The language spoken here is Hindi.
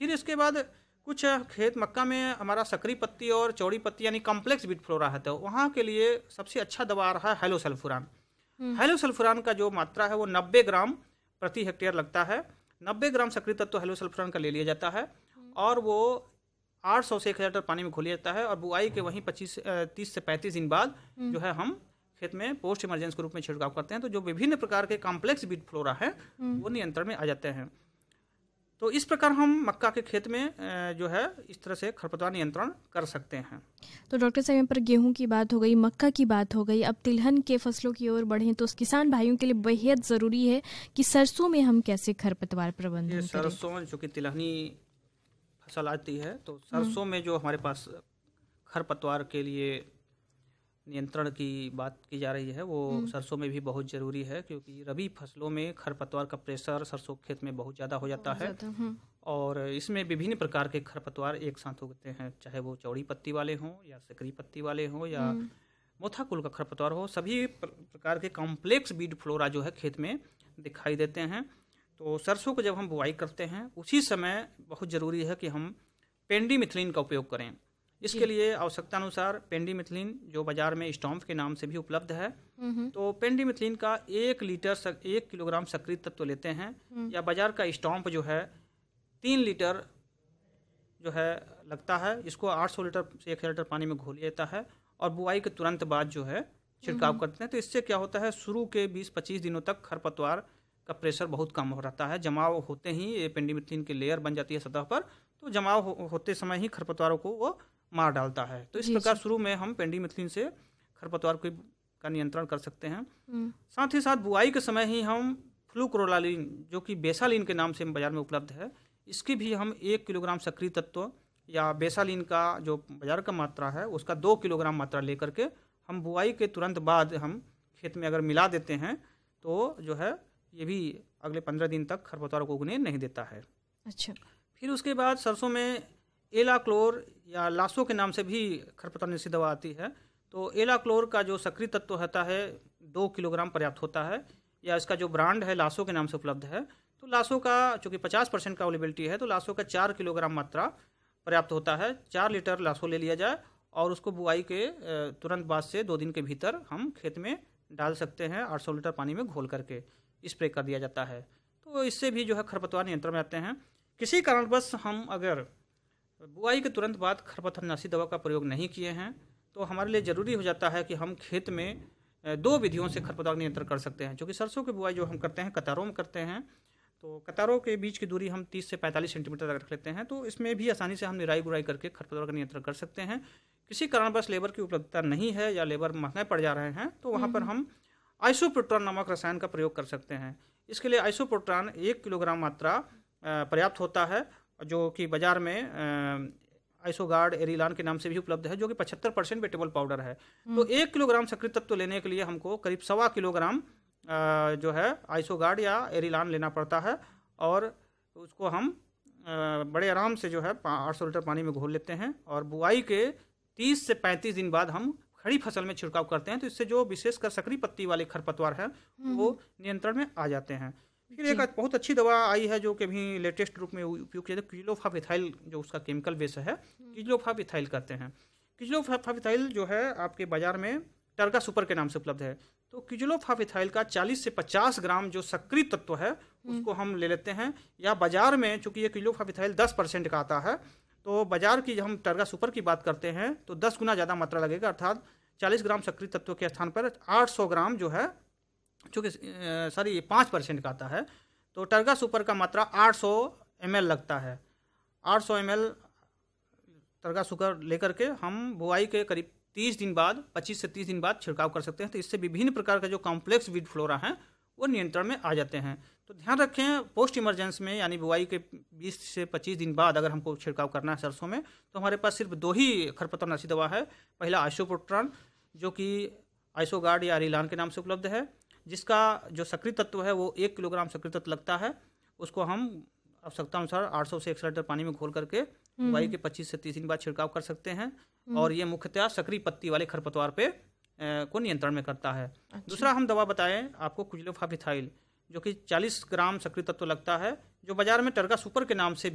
फिर इसके बाद कुछ खेत मक्का में हमारा सकरी पत्ती और चौड़ी पत्ती यानी कॉम्प्लेक्स बीट फ्लोरा है, तो वहाँ के लिए सबसे अच्छा दवा आ रहा है हेलोसल्फुरान। हेलोसल्फुरान का जो मात्रा है वो 90 ग्राम प्रति हेक्टेयर लगता है। 90 ग्राम सक्रिय तत्व हेलोसल्फुरान का ले लिया जाता है और वो 800 से 1000 लीटर पानी में घोल लिया जाता है और बुआई के वहीं 30 से 35 दिन बाद जो है हम खेत में पोस्ट इमरजेंसी के रूप में छिड़काव करते हैं। तो जो विभिन्न प्रकार के कॉम्प्लेक्स बीट फ्लोरा है वो नियंत्रण में आ जाते हैं। तो इस प्रकार हम मक्का के खेत में जो है इस तरह से खरपतवार नियंत्रण कर सकते हैं। तो डॉक्टर साहब, यहाँ पर गेहूं की बात हो गई, मक्का की बात हो गई, अब तिलहन के फसलों की ओर बढ़ें तो किसान भाइयों के लिए बेहद ज़रूरी है कि सरसों में हम कैसे खरपतवार प्रबंधन करें। सरसों जो कि तिलहनी फसल आती है, तो सरसों में जो हमारे पास खरपतवार के लिए नियंत्रण की बात की जा रही है वो सरसों में भी बहुत ज़रूरी है, क्योंकि रबी फसलों में खरपतवार का प्रेशर सरसों खेत में बहुत ज़्यादा हो जाता है और इसमें विभिन्न प्रकार के खरपतवार एक साथ उगते हैं, चाहे वो चौड़ी पत्ती वाले हों या सकरी पत्ती वाले हों या मोथा कुल का खरपतवार हो। सभी प्रकार के कॉम्प्लेक्स बीट फ्लोरा जो है खेत में दिखाई देते हैं। तो सरसों को जब हम बुआई करते हैं उसी समय बहुत ज़रूरी है कि हम पेंडीमिथलिन का उपयोग करें। इसके लिए आवश्यकता अनुसार पेंडीमिथलिन जो बाजार में स्टॉम्प के नाम से भी उपलब्ध है, तो पेंडीमिथलिन का 1 किलोग्राम सक्रिय तत्व लेते हैं या बाजार का स्टॉम्प जो है 3 लीटर जो है लगता है। इसको 800 लीटर से 1000 लीटर पानी में घोल लिया जाता है और बुआई के तुरंत बाद जो है छिड़काव करते हैं। तो इससे क्या होता है, शुरू के 20-25 दिनों तक खरपतवार का प्रेशर बहुत कम हो रहता है। जमाव होते ही ये पेंडीमिथलिन की लेयर बन जाती है सतह पर, तो जमाव होते समय ही खरपतवारों को वो मार डालता है। तो इस प्रकार शुरू में हम पेंडीमिथलिन से खरपतवार का नियंत्रण कर सकते हैं। साथ ही साथ बुआई के समय ही हम फ्लूक्रोलालिन जो कि बेसालिन के नाम से बाजार में उपलब्ध है, इसकी भी हम 1 किलोग्राम सक्रिय तत्व या बेसालिन का जो बाजार का मात्रा है उसका 2 किलोग्राम मात्रा लेकर के हम बुआई के तुरंत बाद हम खेत में अगर मिला देते हैं तो जो है ये भी अगले 15 दिन तक खरपतवार को उगने नहीं देता है। अच्छा। फिर उसके बाद सरसों में एलाक्लोर या लासो के नाम से भी खरपतवार निषेध दवा आती है। तो एलाक्लोर का जो सक्रिय तत्व होता है 2 किलोग्राम पर्याप्त होता है, या इसका जो ब्रांड है लासो के नाम से उपलब्ध है। तो लासो का चूँकि 50% का अवेलेबिलिटी है, तो लासो का 4 किलोग्राम मात्रा पर्याप्त होता है। 4 लीटर लासो ले लिया जाए और उसको बुआई के तुरंत बाद से 2 दिन के भीतर हम खेत में डाल सकते हैं। 800 लीटर पानी में घोल करके स्प्रे कर दिया जाता है। तो इससे भी जो है खरपतवार नियंत्रण में आते हैं। किसी कारणवश हम अगर बुआई के तुरंत बाद खरपतवारनाशी दवा का प्रयोग नहीं किए हैं तो हमारे लिए ज़रूरी हो जाता है कि हम खेत में 2 विधियों से खरपतवार नियंत्रण कर सकते हैं। क्योंकि सरसों की बुआई जो हम करते हैं कतारों में करते हैं, तो कतारों के बीच की दूरी हम 30 से 45 सेंटीमीटर तक रख लेते हैं। तो इसमें भी आसानी से हम निराई गुड़ाई करके खरपतवार का नियंत्रण कर सकते हैं। किसी कारणवश लेबर की उपलब्धता नहीं है या लेबर महंगे पड़ जा रहे हैं, तो वहाँ पर हम आइसोप्रोट्रॉन नामक रसायन का प्रयोग कर सकते हैं। इसके लिए आइसोप्रोट्रॉन 1 किलोग्राम मात्रा पर्याप्त होता है, जो कि बाजार में आइसोगार्ड एरिलान के नाम से भी उपलब्ध है, जो कि 75% वेटेबल पाउडर है। तो 1 किलोग्राम सक्रिय तत्व लेने के लिए हमको करीब 1.25 किलोग्राम जो है आइसोगार्ड या एरिलान लेना पड़ता है और उसको हम बड़े आराम से जो है 800 लीटर पानी में घोल लेते हैं और बुआई के 30 से 35 दिन बाद हम खड़ी फसल में छिड़काव करते हैं। तो इससे जो विशेषकर सकरी पत्ती वाले खरपतवार है वो नियंत्रण में आ जाते हैं। फिर एक बहुत अच्छी दवा आई है जो कि अभी लेटेस्ट रूप में उपयोग किया जाता है, क्विलोफाविथाइल, जो उसका केमिकल बेस है क्विलोफाविथाइल कहते हैं। क्विलोफाविथाइल जो है आपके बाजार में टर्गा सुपर के नाम से उपलब्ध है। तो क्विलोफाविथाइल का 40 से 50 ग्राम जो सक्रिय तत्व है उसको हम ले लेते हैं, या बाजार में चूंकि ये क्विलोफाविथाइल 10% का आता है, तो बाजार की जब हम टर्गा सुपर की बात करते हैं तो 10 गुना ज़्यादा मात्रा लगेगा, अर्थात 40 ग्राम सक्रिय तत्व के स्थान पर 800 ग्राम जो है चूँकि 5% का आता है, तो टर्गा सुपर का मात्रा 800 ml लगता है। 800 ml टर्गा सुपर लेकर के हम बुआई के करीब 30 दिन बाद 25 से 30 दिन बाद छिड़काव कर सकते हैं। तो इससे विभिन्न प्रकार का जो कॉम्प्लेक्स वीड फ्लोरा हैं वो नियंत्रण में आ जाते हैं। तो ध्यान रखें, पोस्ट इमरजेंसी में यानी बुआई के 20 से 25 दिन बाद अगर हमको छिड़काव करना है सरसों में, तो हमारे पास सिर्फ 2 ही खरपतवारनाशी दवा है। पहला आइसोप्रोट्रॉन जो कि आइसोगार्ड या एरिलान के नाम से उपलब्ध है, जिसका जो सक्रिय तत्व है वो 1 किलोग्राम सक्रिय तत्व लगता है। उसको हम आवश्यकता अनुसार 800 से 100 लीटर पानी में घोल करके बुआई के 25 से 30 दिन बाद छिड़काव कर सकते हैं और ये मुख्यतः सक्रिय पत्ती वाले खरपतवार पे को नियंत्रण में करता है। दूसरा हम दवा बताएं आपको क्विलोफाविथाइल, जो कि 40 ग्राम सक्रिय तत्व लगता है, जो बाजार में टर्गा सुपर के नाम से